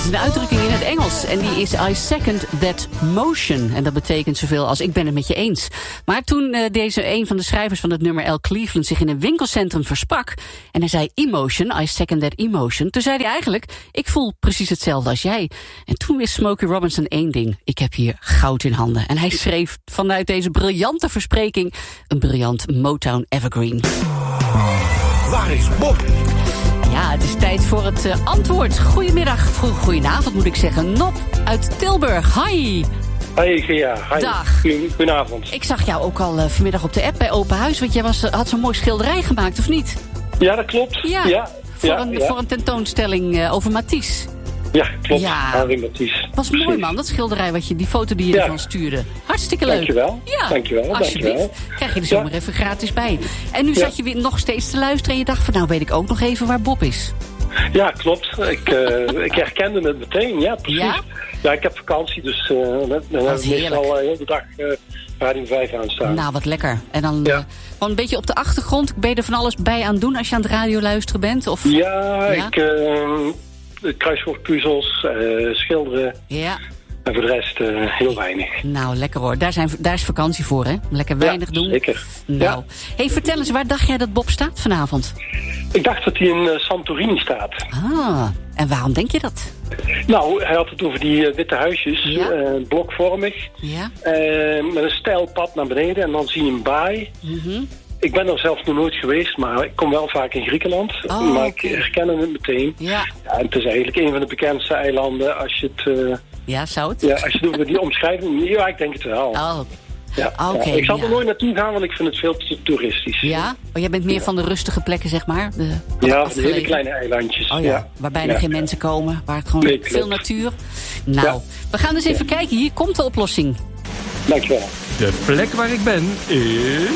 is een uitdrukking in het Engels en die is I second that motion. En dat betekent zoveel als ik ben het met je eens. Maar toen een van de schrijvers van het nummer L. Cleveland zich in een winkelcentrum versprak en hij zei emotion, I second that emotion, toen zei hij eigenlijk, ik voel precies hetzelfde als jij. En toen wist Smokey Robinson één ding, ik heb hier goud in handen. En hij schreef vanuit deze briljante verspreking een briljant Motown evergreen. Waar is Bob? Ja, het is tijd voor het antwoord. Goedemiddag, goedenavond moet ik zeggen. Nop uit Tilburg, hi. Hoi, Gia. Hi. Dag. Goedenavond. Ik zag jou ook al vanmiddag op de app bij Open Huis, want jij had zo'n mooi schilderij gemaakt, of niet? Ja, dat klopt. Ja, voor een tentoonstelling over Matisse. Ja, klopt. Ja. Harry Matisse. Was mooi, man, dat schilderij, die foto die je ervan stuurde. Hartstikke leuk. Dankjewel. Ja, dankjewel. Alsjeblieft. Krijg je er zomaar even gratis bij. En nu zat je weer nog steeds te luisteren en je dacht van, nou weet ik ook nog even waar Bob is. Ja, klopt. Ik herkende het meteen. Ja, precies. Ja? Ja, ik heb vakantie, dus dan heb ik meestal heel de dag Radio 5 aanstaan. Nou, wat lekker. En dan gewoon een beetje op de achtergrond. Ben je er van alles bij aan doen als je aan het radio luisteren bent? Of? Ja, ik kruiswoordpuzzels, schilderen. Ja. En voor de rest heel weinig. Nou, lekker hoor. Daar is vakantie voor, hè? Lekker weinig doen. Zeker. Nou, hey, vertel eens, waar dacht jij dat Bob staat vanavond? Ik dacht dat hij in Santorini staat. Ah, en waarom denk je dat? Nou, hij had het over die witte huisjes, blokvormig. Ja. Met een steil pad naar beneden en dan zie je een baai. Mm-hmm. Ik ben er zelf nog nooit geweest, maar ik kom wel vaak in Griekenland. Maar ik herken het meteen. Ja. Ja, en het is eigenlijk een van de bekendste eilanden als je het... zou het? Ja, als je doet met die omschrijving. Ja, ik denk het wel. Oh. Ja, okay, ik zal er nooit naartoe gaan, want ik vind het veel te toeristisch. Ja? Oh, jij bent meer van de rustige plekken, zeg maar? Van de hele kleine eilandjes. Oh ja, waar bijna geen mensen komen. Waar het gewoon veel natuur. Nou, we gaan dus even kijken. Hier komt de oplossing. Dankjewel. De plek waar ik ben is...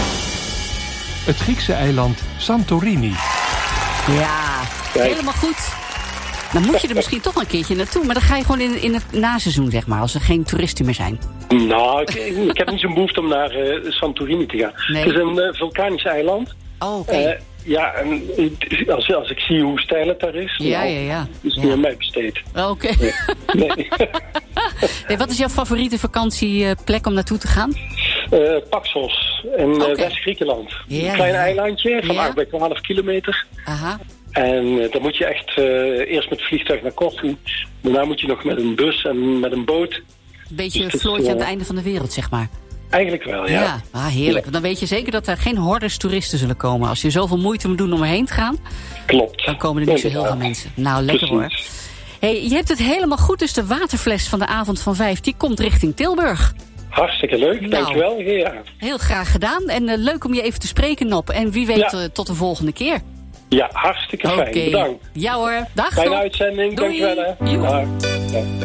het Griekse eiland Santorini. Ja, helemaal goed. Dan moet je er misschien toch een keertje naartoe. Maar dan ga je gewoon in het naseizoen, zeg maar. Als er geen toeristen meer zijn. Nou, ik heb niet zo'n behoefte om naar Santorini te gaan. Nee. Het is een vulkanisch eiland. Oh, oké. Ja, en als ik zie hoe steil het daar is... Ja. is het niet aan mij besteed. Oké. Nee. Nee, wat is jouw favoriete vakantieplek om naartoe te gaan? Paxos in West-Griekenland. Een klein eilandje van 8 bij 12 kilometer. Aha. En dan moet je echt eerst met het vliegtuig naar Corfu. Daarna moet je nog met een bus en met een boot. Een beetje een floortje aan het einde van de wereld, zeg maar. Eigenlijk wel, ja. Ja, heerlijk. Ja. Dan weet je zeker dat er geen hordes toeristen zullen komen. Als je zoveel moeite moet doen om erheen te gaan... Klopt. Dan komen er niet zo heel veel mensen. Nou, lekker hoor. Hey, je hebt het helemaal goed. Dus de waterfles van de avond van 5, die komt richting Tilburg. Hartstikke leuk, dankjewel. Ja. Heel graag gedaan. En leuk om je even te spreken, Nop. En wie weet tot de volgende keer. Ja, hartstikke fijn. Bedankt. Ja hoor. Dag. Fijne uitzending. Doei. Dankjewel. Dag.